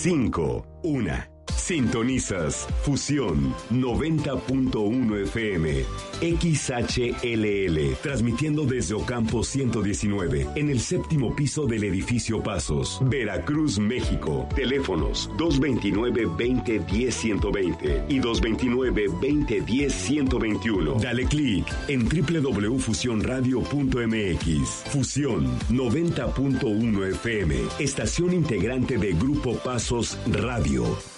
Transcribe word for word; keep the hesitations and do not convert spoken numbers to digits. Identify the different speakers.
Speaker 1: cinco, una. Sintonizas Fusión noventa punto uno F M, X H L L, transmitiendo desde Ocampo ciento diecinueve, en el séptimo piso del edificio Pasos, Veracruz, México. Teléfonos dos veintinueve, veinte, diez, ciento veinte y dos veintinueve, veinte, diez, ciento veintiuno. Dale clic en doble u doble u doble u punto fusión radio punto m x. Fusión noventa punto uno F M, estación integrante de Grupo Pasos Radio.